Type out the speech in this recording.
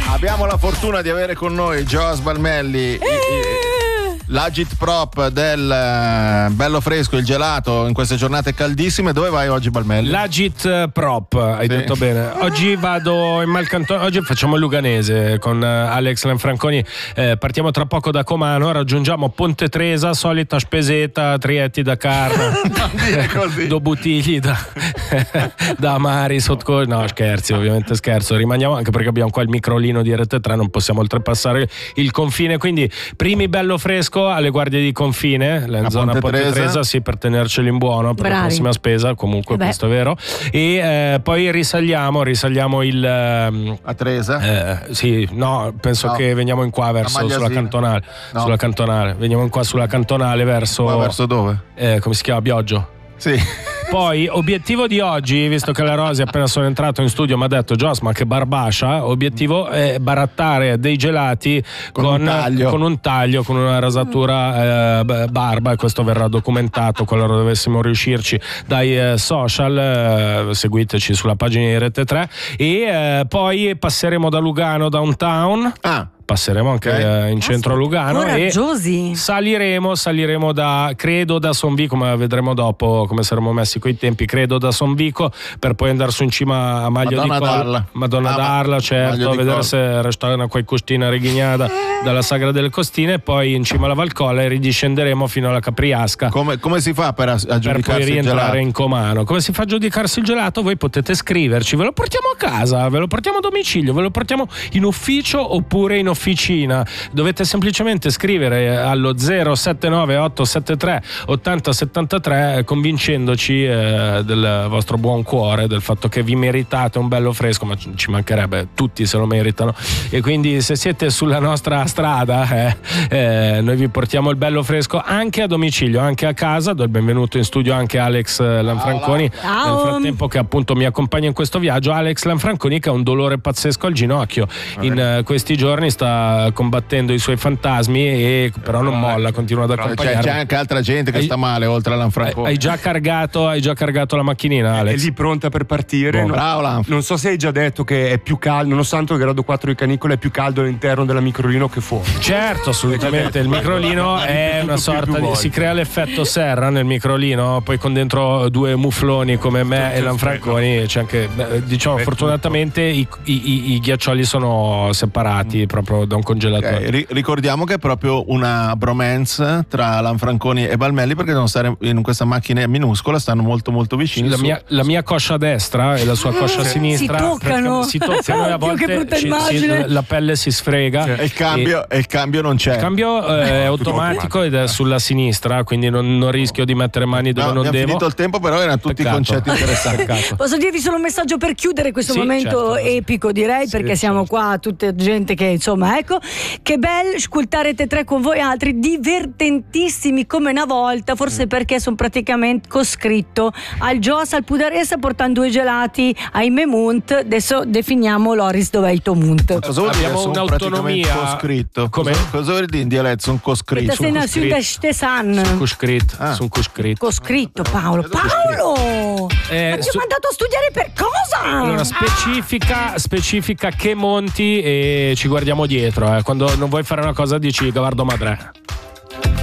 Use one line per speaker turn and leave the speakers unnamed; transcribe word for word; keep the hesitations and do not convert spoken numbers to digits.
Abbiamo la fortuna di avere con noi Joss Balmelli, l'agit prop del bello fresco, il gelato in queste giornate caldissime. Dove vai oggi, Balmelli?
L'agit prop, hai sì. detto bene. Oggi vado in Malcantone, oggi facciamo il Luganese con Alex Lanfranconi. Eh, partiamo tra poco da Comano, raggiungiamo Ponte Tresa, solita spesetta, trietti da carne,
non dire così.
do bottigli da, da amari sotto. No, scherzi, ovviamente scherzo. Rimaniamo anche perché abbiamo qua il microlino di R T tre, non possiamo oltrepassare il confine. Quindi primi bello fresco alle guardie di confine, la zona Ponte, Ponte Tresa, Tresa sì, per tenerceli in buono per Bravi. La prossima spesa, comunque Beh. questo è vero. E eh, poi risaliamo, risaliamo il eh,
a Tresa?
Eh, sì, no, penso no. che veniamo in qua verso sulla cantonale, no. sulla cantonale. Veniamo in qua sulla cantonale verso
qua verso dove?
Eh, come si chiama? Bioggio.
Sì.
Poi obiettivo di oggi, visto che la Rosi appena sono entrato in studio mi ha detto Joss ma che barbascia, obiettivo è barattare dei gelati con, con, un, taglio. con un taglio, con una rasatura eh, barba, e questo verrà documentato qualora dovessimo riuscirci dai eh, social, eh, seguiteci sulla pagina di R T tre. E eh, poi passeremo da Lugano Downtown. Ah. Passeremo anche okay. in centro a Lugano
Coraggiosi.
e saliremo, saliremo da, credo da Sonvico, ma vedremo dopo come saremo messi coi tempi, credo da Sonvico, per poi andare su in cima a Maglio
Madonna
di Colla.
Darla.
Madonna
ah,
Darla, certo, a vedere
Colla.
se resta una quei costina reghignata dalla Sagra delle Costine, e poi in cima alla Valcolla e ridiscenderemo fino alla Capriasca.
Come, come si fa per aggiudicarsi
per poi rientrare
il
in Comano? Come si fa a giudicarsi il gelato? Voi potete scriverci, ve lo portiamo a casa, ve lo portiamo a domicilio, ve lo portiamo in ufficio oppure in officina. Dovete semplicemente scrivere allo zero sette nove otto sette tre otto zero sette tre convincendoci eh, del vostro buon cuore, del fatto che vi meritate un bello fresco, ma ci mancherebbe, tutti se lo meritano, e quindi se siete sulla nostra strada eh, eh, noi vi portiamo il bello fresco anche a domicilio, anche a casa. Do il benvenuto in studio anche Alex Lanfranconi.
Ciao.
Nel frattempo che appunto mi accompagna in questo viaggio, Alex Lanfranconi, che ha un dolore pazzesco al ginocchio. In uh, questi giorni sta combattendo i suoi fantasmi, e però non molla, continua ad accompagnare.
C'è, c'è anche altra gente che hai, sta male oltre a Lanfranconi.
Hai già cargato, hai già cargato la macchinina, Alex?
È lì pronta per partire.
Buon,
non,
bravo Lanf.
Non so se hai già detto che è più caldo, nonostante il grado quattro di canicola, è più caldo all'interno della microlino che fuori.
Certo, assolutamente. Il microlino è una sorta di, si crea l'effetto serra nel microlino, poi con dentro due mufloni come me e Lanfranconi c'è anche, diciamo, fortunatamente i, i, i ghiaccioli sono separati proprio da un congelatore.
Okay. Ricordiamo che è proprio una bromance tra Lanfranconi e Balmelli, perché devono stare in questa macchina minuscola, stanno molto molto vicini.
La,
su...
mia, la mia coscia destra e la sua coscia
si
sinistra
toccano,
si toccano e a volte ci, si, la pelle si sfrega.
Cioè, e, il cambio, e... e il cambio non c'è.
Il cambio eh, è automatico ed è sulla sinistra, quindi non, non rischio di mettere mani dove no, non devo.
Finito il tempo, però erano tutti
Peccato.
concetti interessanti.
Peccato.
Posso dirvi solo un messaggio per chiudere questo
sì,
momento
certo,
epico, direi,
sì,
perché siamo
certo.
qua tutta gente che insomma, ecco, che bello ascoltare T tre con voi altri, divertentissimi come una volta, forse mm. perché sono praticamente coscritto al Joss al Pudaresa portando due gelati ai Memunt. Adesso definiamo Loris dov'è il tuo Munt.
Cosa vuol dire?
Abbiamo un'autonomia
coscritto.
Come?
Cosa vuol dire in dialetto? Sono coscritto.
Sono
coscritto.
Ah.
Sono coscritto.
Coscritto, Paolo. Paolo!
Eh,
Ma ti
su...
ho mandato a studiare per cosa?
Allora, specifica, specifica che monti e ci guardiamo dietro. Eh. Quando non vuoi fare una cosa dici Gavardo Madre.